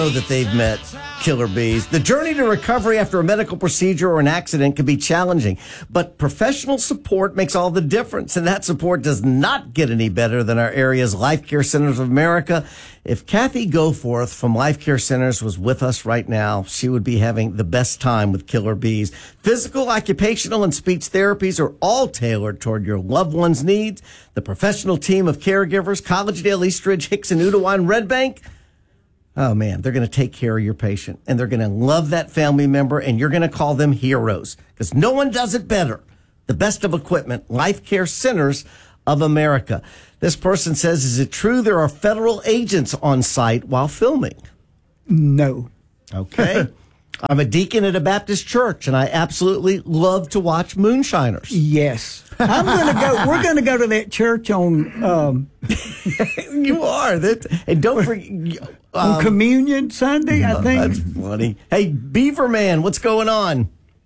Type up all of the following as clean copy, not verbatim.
that they've met killer bees. The journey to recovery after a medical procedure or an accident can be challenging, but professional support makes all the difference, and that support does not get any better than our area's Life Care Centers of America. If Kathy Goforth from Life Care Centers was with us right now, she would be having the best time with killer bees. Physical, occupational, and speech therapies are all tailored toward your loved one's needs. The professional team of caregivers, Collegedale, Eastridge, Hicks, and Udawan, Red Bank, oh, man, they're going to take care of your patient, and they're going to love that family member, and you're going to call them heroes because no one does it better. The best of equipment, Life Care Centers of America. This person says, is it true there are federal agents on site while filming? No. Okay. I'm a deacon at a Baptist church, and I absolutely love to watch moonshiners. Yes. I'm going to go. We're going to go to that church on. You are. And don't forget. On Communion Sunday, I think. That's funny. Hey, Beaverman, what's going on?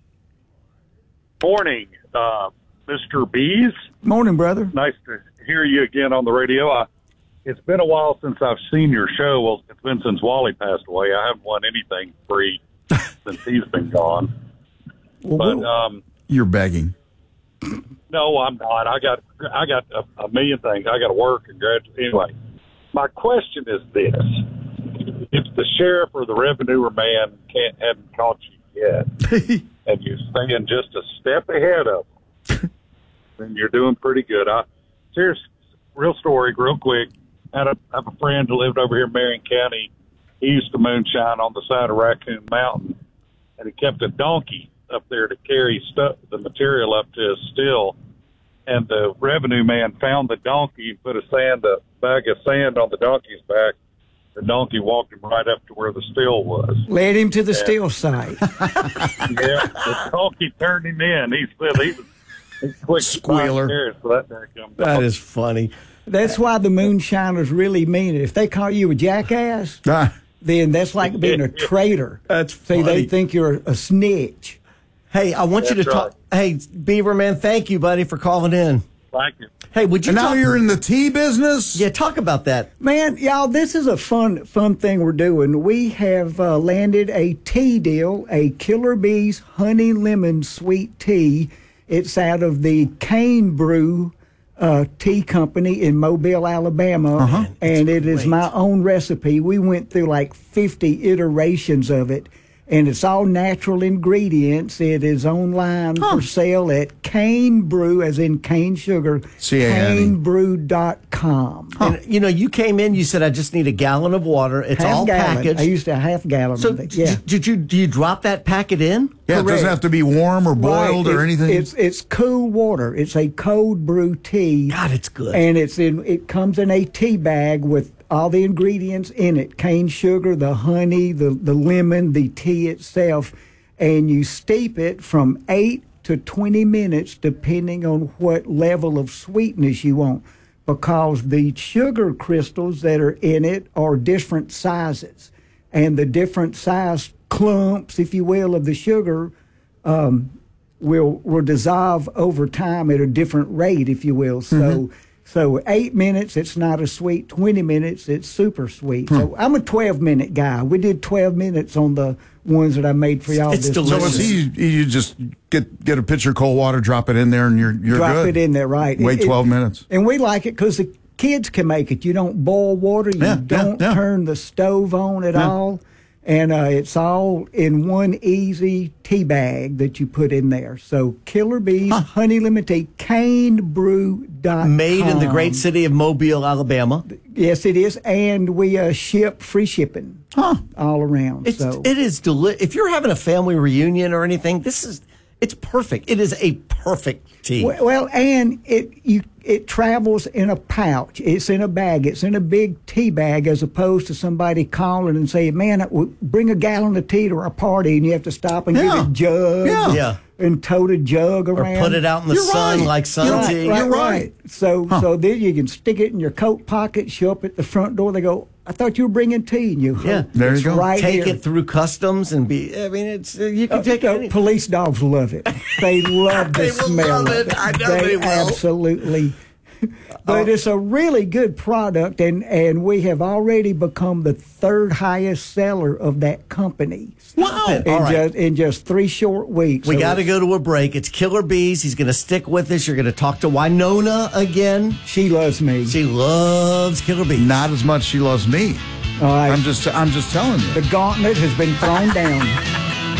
Morning, Mr. Bees. Morning, brother. Nice to hear you again on the radio. It's been a while since I've seen your show. Well, it's been since Wally passed away. I haven't won anything free since he's been gone. But you're begging. No, I'm not. I got a million things. I got to work and graduate. Anyway, my question is this: if the sheriff or the revenue man hadn't caught you yet, and you're staying just a step ahead of them, then you're doing pretty good. Serious, real story, real quick. I have a friend who lived over here in Marion County. He used to moonshine on the side of Raccoon Mountain, and he kept a donkey up there to carry the material up to his still. And the revenue man found the donkey and put a bag of sand on the donkey's back. The donkey walked him right up to where the still was. Led him to the still site. Yeah, the donkey turned him in. He's quick squealer. That is funny. That's why the moonshiners really mean it. If they call you a jackass, then that's like being a traitor. That's funny. See, they think you're a snitch. Hey, I want you to talk. Hey, Beaverman, thank you, buddy, for calling in. Thank you. Hey, would you? And now you're in the tea business? Yeah, talk about that. Man, y'all, this is a fun thing we're doing. We have landed a tea deal, a Killer Bees Honey Lemon Sweet Tea. It's out of the Cane Brew tea company in Mobile, Alabama, and it is my own recipe. We went through like 50 iterations of it, and it's all natural ingredients. It is online for sale at Cane Brew, as in cane sugar, canebrew.com. And, you came in, you said, I just need a gallon of water. It's all packaged. I used a half gallon. So of it. Yeah. do you drop that packet in? Yeah, Correct. It doesn't have to be warm or boiled or anything. It's cool water. It's a cold brew tea. God, it's good. And it comes in a tea bag with all the ingredients in it: cane sugar, the honey, the lemon, the tea itself, and you steep it from 8 to 20 minutes, depending on what level of sweetness you want, because the sugar crystals that are in it are different sizes, and the different size clumps, if you will, of the sugar will dissolve over time at a different rate, if you will. So 8 minutes, it's not as sweet. 20 minutes, it's super sweet. So I'm a 12-minute guy. We did 12 minutes on the ones that I made for y'all. It's this delicious. morning. So it's you just get a pitcher of cold water, drop it in there, and you're Drop good. it in there, right. Wait 12 minutes. And we like it because the kids can make it. You don't boil water. You don't turn the stove on at all. And it's all in one easy tea bag that you put in there. So Killer Bees, Honey Lemon Tea, canebrew.com. Made in the great city of Mobile, Alabama. Yes, it is. And we ship free shipping all around. It is delicious. If you're having a family reunion or anything, it's perfect. It is a perfect tea. Well, and it travels in a pouch. It's in a bag. It's in a big tea bag, as opposed to somebody calling and saying, man, bring a gallon of tea to our party, and you have to stop and get a jug and tote a jug around. Or put it out in the sun like sun tea. You're right. So then you can stick it in your coat pocket, show up at the front door. They go, I thought you were bringing tea. And there you go. Right take here. it through customs and it's you can take it. Police dogs love it. They love the smell love of it. I know they will. Absolutely But it's a really good product, and we have already become the third highest seller of that company. Wow. All right. In just 3 short weeks. We So got to go to a break. It's Killer Bees. He's going to stick with us. You're going to talk to Winona again. She loves me. She loves Killer Bees. Not as much she loves me. All right. I'm just telling you. The gauntlet has been thrown down.